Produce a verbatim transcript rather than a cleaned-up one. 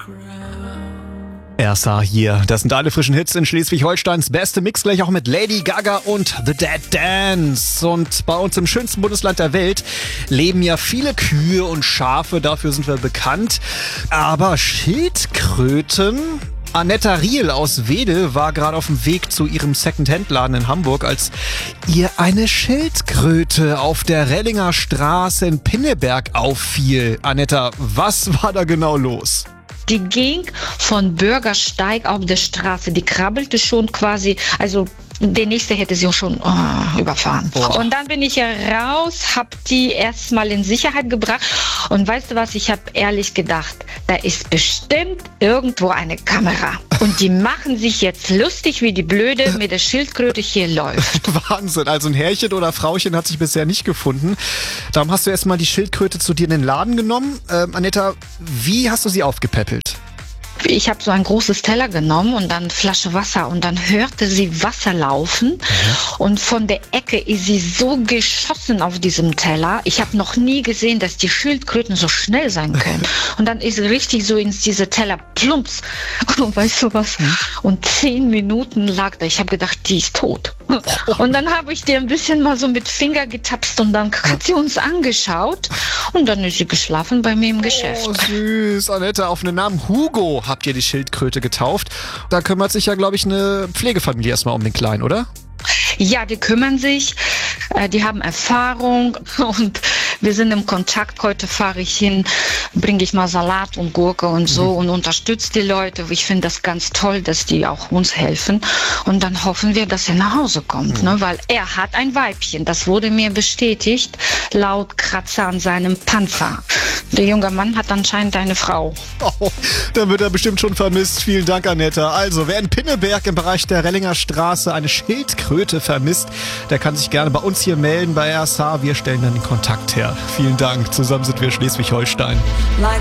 R S A hier. Das sind alle frischen Hits in Schleswig-Holsteins beste Mix, gleich auch mit Lady Gaga und The Dead Dance. Und bei uns im schönsten Bundesland der Welt leben ja viele Kühe und Schafe, dafür sind wir bekannt. Aber Schildkröten? Annetta Riel aus Wedel war gerade auf dem Weg zu ihrem Second-Hand-Laden in Hamburg, als ihr eine Schildkröte auf der Rellinger Straße in Pinneberg auffiel. Annetta, was war da genau los? Die ging von Bürgersteig auf der Straße. Die krabbelte schon quasi, also der nächste hätte sie auch schon oh, überfahren. Boah. Und dann bin ich ja raus, hab die erstmal in Sicherheit gebracht. Und weißt du was, ich habe ehrlich gedacht, da ist bestimmt irgendwo eine Kamera. Und die machen sich jetzt lustig, wie die Blöde mit der Schildkröte hier läuft. Wahnsinn, also ein Herrchen oder Frauchen hat sich bisher nicht gefunden. Darum hast du erstmal die Schildkröte zu dir in den Laden genommen. Ähm, Annetta, wie hast du sie aufgepäppelt? Ich habe so ein großes Teller genommen und dann eine Flasche Wasser und dann hörte sie Wasser laufen. Mhm. Und von der Ecke ist sie so geschossen auf diesem Teller. Ich habe noch nie gesehen, dass die Schildkröten so schnell sein können. Und dann ist sie richtig so in diese Teller plumps. Und weißt du was? Mhm. Und zehn Minuten lag da. Ich habe gedacht, die ist tot. Und dann habe ich dir ein bisschen mal so mit Finger getapst und dann hat sie uns angeschaut. Und dann ist sie geschlafen bei mir im Geschäft. Oh, süß. Annetta, auf den Namen Hugo habt ihr die Schildkröte getauft. Da kümmert sich ja, glaube ich, eine Pflegefamilie erstmal um den Kleinen, oder? Ja, die kümmern sich, äh, die haben Erfahrung und wir sind im Kontakt. Heute fahre ich hin, bringe ich mal Salat und Gurke und so mhm. und unterstütze die Leute. Ich finde das ganz toll, dass die auch uns helfen. Und dann hoffen wir, dass er nach Hause kommt, mhm. ne? Weil er hat ein Weibchen. Das wurde mir bestätigt, laut Kratzer an seinem Panzer. Der junge Mann hat anscheinend eine Frau. Oh, dann wird er bestimmt schon vermisst. Vielen Dank, Annetta. Also, wer in Pinneberg im Bereich der Rellinger Straße eine Schildkröte vermisst, der kann sich gerne bei uns hier melden bei R S H. Wir stellen dann den Kontakt her. Vielen Dank. Zusammen sind wir Schleswig-Holstein.